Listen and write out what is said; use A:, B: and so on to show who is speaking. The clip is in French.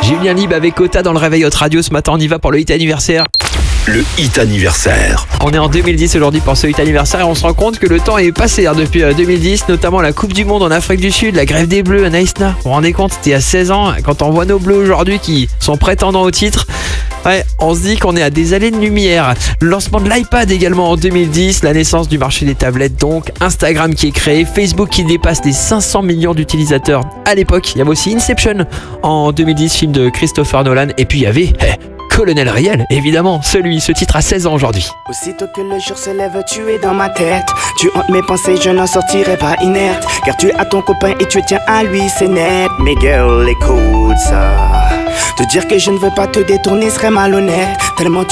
A: Julien Lieb avec Ota dans le Réveil Hot Radio. Ce matin, on y va pour le hit anniversaire.
B: Le hit anniversaire.
A: On est en 2010 aujourd'hui pour ce hit anniversaire et on se rend compte que le temps est passé depuis 2010, notamment la Coupe du Monde en Afrique du Sud, la grève des Bleus à Naïsna. Vous vous rendez compte, c'était à 16 ans. Quand on voit nos Bleus aujourd'hui qui sont prétendants au titre, ouais, on se dit qu'on est à des années-lumière. Le lancement de l'iPad également en 2010, la naissance du marché des tablettes donc, Instagram qui est créé, Facebook qui dépasse les 500 millions d'utilisateurs à l'époque. Il y avait aussi Inception en 2010, film de Christopher Nolan, et puis il y avait Colonel Riel, évidemment, ce titre a 16 ans aujourd'hui.
C: Aussitôt que le jour se lève, tu es dans ma tête. Tu hantes mes pensées, je n'en sortirai pas inerte. Car tu as ton copain et tu tiens à lui, c'est net. Mais girl, écoute ça. Te dire que je ne veux pas te détourner serait malhonnête. Tellement